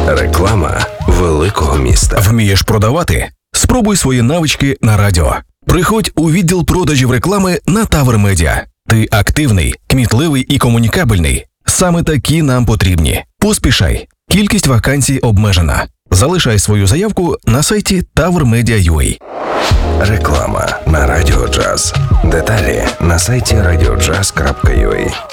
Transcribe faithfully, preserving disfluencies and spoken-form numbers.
Реклама великого міста. Вмієш продавати? Спробуй свої навички на радіо. Приходь у відділ продажів реклами на Тавр Медіа. Ти активний, кмітливий і комунікабельний. Саме такі нам потрібні. Поспішай. Кількість вакансій обмежена. Залишай свою заявку на сайті тавр медіа крапка ю а. Реклама на Радіо Джаз. Деталі на сайті радіо джаз крапка ю а.